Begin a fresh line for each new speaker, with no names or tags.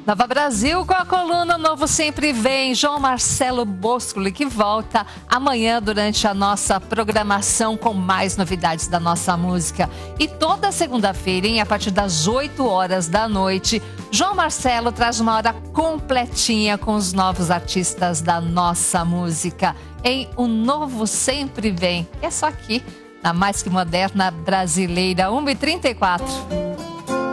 Nova Brasil com a coluna Novo Sempre Vem. João Marcelo Boscoli que volta amanhã durante a nossa programação com mais novidades da nossa música. E toda segunda-feira, a partir das 8 horas da noite, João Marcelo traz uma hora completinha com os novos artistas da nossa música. Em O Novo Sempre Vem. É só aqui, na Mais Que Moderna Brasileira, 1h34.